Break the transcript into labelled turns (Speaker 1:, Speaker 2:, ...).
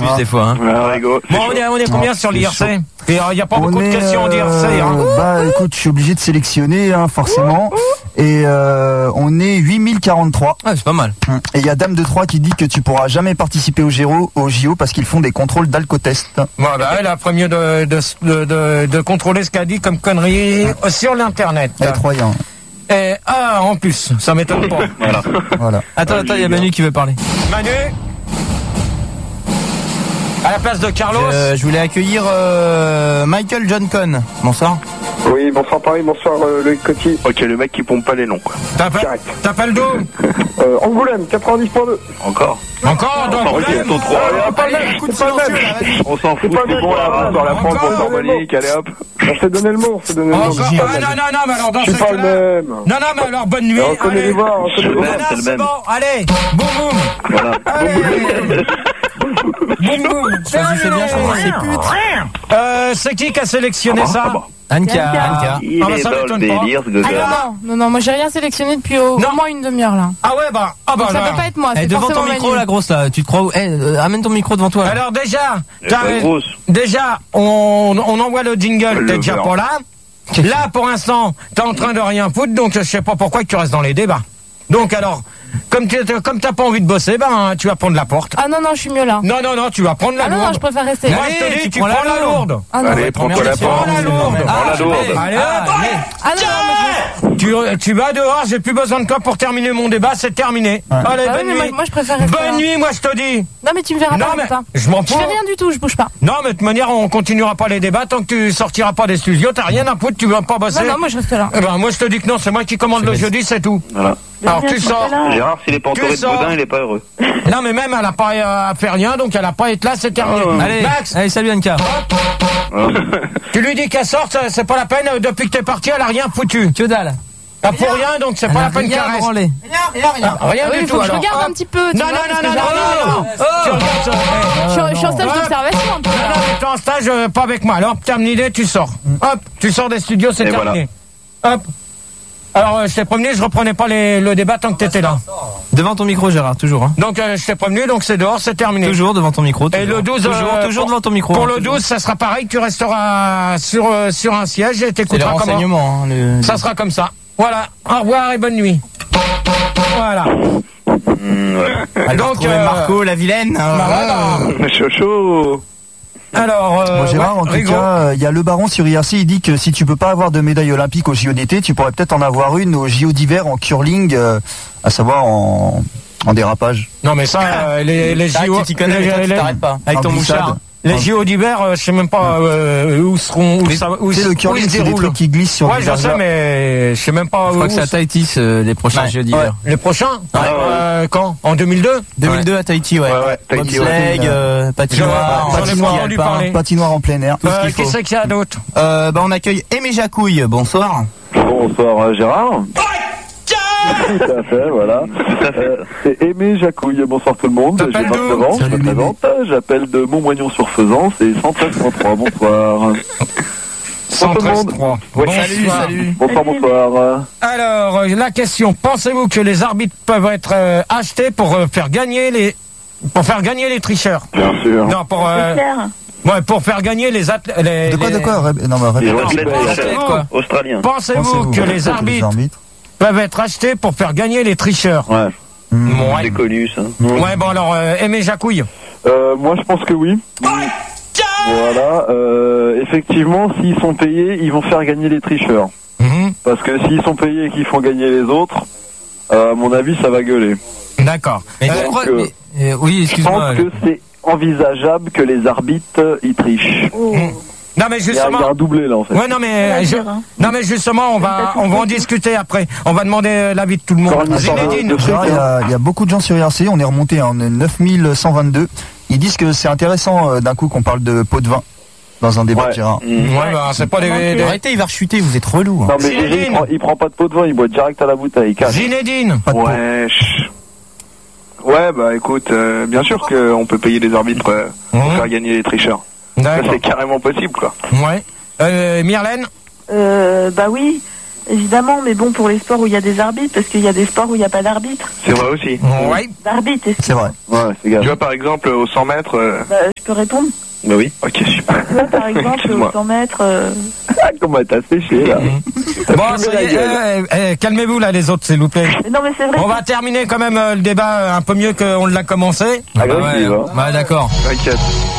Speaker 1: plus des fois. Hein.
Speaker 2: Bon, on est combien sur l'IRC? Il n'y a pas beaucoup de questions en IRC.
Speaker 3: Bah écoute, je suis obligé de sélectionner forcément. Et on est 8043.
Speaker 1: Ah, c'est pas mal.
Speaker 3: Et il y a Dame de 3 qui dit que tu pourras jamais participer au JO parce qu'ils font des contrôles d'alcotest.
Speaker 2: Voilà, elle a mieux de contrôler ce qu'a dit comme connerie sur l'internet.
Speaker 3: Elle est croyant.
Speaker 2: Et en plus, ça m'étonne pas.
Speaker 3: Voilà.
Speaker 1: Attends, il y a Manu qui veut parler.
Speaker 2: Manu, à la place de Carlos.
Speaker 1: Je voulais accueillir Michael John Cohn. Bonsoir.
Speaker 4: Oui, bonsoir Paris, bonsoir Loïc Coty.
Speaker 5: Ok, le mec qui pompe pas les noms, quoi.
Speaker 2: T'appelles d'où?
Speaker 4: Angoulême, 90.2.
Speaker 5: Encore
Speaker 2: d'Angoulême.
Speaker 5: Ok, ton 3. On s'en fout, c'est bon, là, sur la France, pour Monique, allez hop.
Speaker 4: On s'est donné le mot,
Speaker 2: Non, mais alors dans ce
Speaker 4: cas-là... le même.
Speaker 2: Non, mais alors bonne nuit.
Speaker 4: Allez,
Speaker 5: c'est le même.
Speaker 2: Bon, allez, boum boum.
Speaker 5: Voilà.
Speaker 2: Boum boum.
Speaker 1: Choisissez bien, choisissez pute.
Speaker 2: C'est qui a sélectionné ça?
Speaker 1: Anka.
Speaker 5: Il est
Speaker 2: ça
Speaker 5: dans
Speaker 2: m'étonne
Speaker 5: le
Speaker 2: pas.
Speaker 5: délire, ce gars.
Speaker 6: Non, moi j'ai rien sélectionné depuis au moins une demi-heure là.
Speaker 2: Ah ouais, bah
Speaker 6: Donc ça peut pas être moi, c'est
Speaker 1: devant ton
Speaker 6: forcément
Speaker 1: micro,
Speaker 6: Manu.
Speaker 1: la grosse là, tu te crois où? Amène ton micro devant toi. Là.
Speaker 2: Alors déjà,
Speaker 5: grosse.
Speaker 2: on envoie le jingle,
Speaker 5: Le
Speaker 2: t'es déjà
Speaker 5: verre.
Speaker 2: pas là. Là, pour l'instant, t'es en train de rien foutre, donc je sais pas pourquoi tu restes dans les débats. Donc alors, comme t'as pas envie de bosser, tu vas prendre la porte.
Speaker 6: Ah non, je suis mieux là.
Speaker 2: Non, tu vas prendre la lourde.
Speaker 6: Non, je préfère rester.
Speaker 2: Moi, je te dis, tu prends la lourde.
Speaker 6: Ah non.
Speaker 5: Allez, prends-toi la porte.
Speaker 2: la lourde.
Speaker 5: Allez,
Speaker 2: Allez, tu vas dehors, j'ai plus besoin de toi pour terminer mon débat, c'est terminé. Allez, bonne nuit.
Speaker 6: Moi je préfère rester.
Speaker 2: Bonne nuit, moi je te dis.
Speaker 6: Non mais tu me verras
Speaker 2: Non,
Speaker 6: pas
Speaker 2: mais
Speaker 6: matin.
Speaker 2: je m'en
Speaker 6: Je
Speaker 2: fous.
Speaker 6: fais rien du tout, je bouge pas.
Speaker 2: Non, mais de toute manière, on continuera pas les débats tant que tu sortiras pas des studios, t'as rien à foutre, tu vas pas bosser.
Speaker 6: Non, moi je reste là.
Speaker 2: Eh ben, moi je te dis que non, c'est moi qui commande le jeudi, c'est tout.
Speaker 5: Voilà.
Speaker 2: Alors tu sors.
Speaker 5: Gérard, s'il est pas entouré de boudin, il est pas heureux.
Speaker 2: Non, mais même elle a pas à faire rien, donc elle a pas à être là, c'est terminé. Max,
Speaker 1: Allez, salut Anka.
Speaker 2: tu lui dis qu'elle sorte, c'est pas la peine, depuis que t'es parti, elle a rien foutu.
Speaker 1: Que dalle.
Speaker 2: T'as pour rien, donc c'est pas la peine qu'elle reste.
Speaker 1: branlé.
Speaker 2: Rien du
Speaker 6: Il
Speaker 2: tout,
Speaker 6: faut que je
Speaker 2: alors.
Speaker 6: regarde un petit peu.
Speaker 2: Non. Tu regardes ça.
Speaker 6: Je suis en stage d'observation.
Speaker 2: Non, mais t'es en stage, pas avec moi. Alors, terminé, tu sors. Hop, tu sors des studios, c'est
Speaker 5: Et
Speaker 2: terminé. Hop. Alors, je t'ai prévenu, je reprenais pas le débat tant que t'étais là.
Speaker 1: Devant ton micro, Gérard, toujours. Hein.
Speaker 2: Donc, je t'ai prévenu, donc c'est dehors, c'est terminé.
Speaker 1: Toujours devant ton micro.
Speaker 2: Et le 12,
Speaker 1: toujours devant ton micro.
Speaker 2: Pour le 12, ça sera pareil, tu resteras sur un siège et
Speaker 1: C'est les
Speaker 2: t'écouteras comment.
Speaker 1: renseignements. Hein,
Speaker 2: Ça sera comme ça. Voilà. Au revoir et bonne nuit. Voilà.
Speaker 1: Donc, Marco, la vilaine.
Speaker 5: Chaud.
Speaker 2: Alors,
Speaker 3: Bon, Gérard, en tout
Speaker 2: Rigaud.
Speaker 3: cas, il y a le baron sur IRC, il dit que si tu peux pas avoir de médaille olympique au JO d'été, tu pourrais peut-être en avoir une au JO d'hiver en curling, à savoir en dérapage.
Speaker 2: Non, mais ça, les JO.
Speaker 1: Tu t'y connais, mais toi, tu t'arrêtes pas. Avec
Speaker 3: En
Speaker 1: ton
Speaker 3: glissade.
Speaker 1: mouchard.
Speaker 2: Les JO d'hiver, je sais même pas où seront, où
Speaker 3: C'est le
Speaker 2: ils
Speaker 3: curling,
Speaker 2: se
Speaker 3: c'est des
Speaker 2: déroulent.
Speaker 3: trucs qui glissent sur
Speaker 2: Ouais,
Speaker 3: des
Speaker 2: je sais,
Speaker 3: verges.
Speaker 2: mais je sais même pas
Speaker 1: Je crois que c'est à Tahiti les prochains jeux d'hiver.
Speaker 2: Les prochains quand? En 2002?
Speaker 1: 2002 à Tahiti, ouais.
Speaker 5: Tahiti,
Speaker 1: Bobsleigh, patinoire,
Speaker 2: J'en ai
Speaker 1: ski
Speaker 2: pas entendu
Speaker 1: alpin.
Speaker 2: parler.
Speaker 3: Patinoire en plein air.
Speaker 2: Qui c'est qu'il y a d'autre?
Speaker 1: On accueille Aimé Jacouille. Bonsoir.
Speaker 4: Bonsoir Gérard. Tout à fait, voilà. C'est Aimé Jacouille, bonsoir tout le monde. J'ai
Speaker 2: T'appelles
Speaker 4: 29
Speaker 2: d'où?
Speaker 4: ans, je me présente. J'appelle de Montmoignon-sur-Faisan, c'est 113.3, bonsoir.
Speaker 2: 113.3.
Speaker 4: Ouais.
Speaker 1: Salut.
Speaker 4: Bonsoir.
Speaker 2: Alors, la question, pensez-vous que les arbitres peuvent être achetés pour faire gagner les tricheurs?
Speaker 4: Bien sûr.
Speaker 2: Non, pour faire gagner les athlètes.
Speaker 3: De quoi Non, mais
Speaker 5: Les
Speaker 3: répète.
Speaker 5: athlètes,
Speaker 1: quoi.
Speaker 5: Australiens.
Speaker 2: Pensez-vous que les arbitres peuvent être achetés pour faire gagner les tricheurs?
Speaker 5: Ouais.
Speaker 2: Ouais.
Speaker 5: C'est connu, ça.
Speaker 2: Ouais, bon alors, Aimé Jacouille.
Speaker 4: Moi je pense que oui. Voilà. Effectivement, s'ils sont payés, ils vont faire gagner les tricheurs. Parce que s'ils sont payés et qu'ils font gagner les autres, à mon avis, ça va gueuler.
Speaker 2: D'accord.
Speaker 1: Mais
Speaker 4: Donc,
Speaker 1: tu crois
Speaker 4: je
Speaker 1: oui, excuse-moi.
Speaker 4: pense que c'est envisageable que les arbitres ils trichent.
Speaker 2: Non mais
Speaker 4: Il y a
Speaker 2: justement.
Speaker 4: un doublé là en fait.
Speaker 2: Ouais non mais justement on va en discuter après. On va demander l'avis de tout le monde. Zinedine.
Speaker 3: Il y a beaucoup de gens sur IRC, on est remonté en 9122. Ils disent que c'est intéressant d'un coup qu'on parle de pot de vin dans un débat, Gérard.
Speaker 2: Ouais bah c'est pas des...
Speaker 1: Arrêtez, il va rechuter, vous êtes relou.
Speaker 4: Non mais déjà, il prend pas de pot de vin, il boit direct à la bouteille.
Speaker 2: Zinedine.
Speaker 5: Ouais, bah écoute, bien sûr qu'on peut payer les arbitres pour faire gagner les tricheurs. Ça,
Speaker 2: D'accord.
Speaker 5: c'est carrément possible, quoi.
Speaker 2: Ouais. Myrlène.
Speaker 7: Bah oui. Évidemment, mais bon, pour les sports où il y a des arbitres, parce qu'il y a des sports où il n'y a pas d'arbitre.
Speaker 5: C'est vrai aussi.
Speaker 2: Oui.
Speaker 7: D'arbitre,
Speaker 3: C'est vrai.
Speaker 4: Ouais, c'est grave.
Speaker 5: Tu vois, par exemple, aux 100 mètres...
Speaker 7: je peux répondre?
Speaker 5: Bah oui. Ok, super.
Speaker 7: Tu vois, par exemple, aux 100 mètres...
Speaker 4: Comment t'as séché, là?
Speaker 2: Bon, ça y est, calmez-vous, là, les autres, s'il vous plaît.
Speaker 7: Non, mais c'est vrai.
Speaker 2: On va terminer quand même le débat un peu mieux qu'on l'a commencé.
Speaker 4: Ah, ouais,
Speaker 2: ouais, d'accord.
Speaker 5: T'inquiète.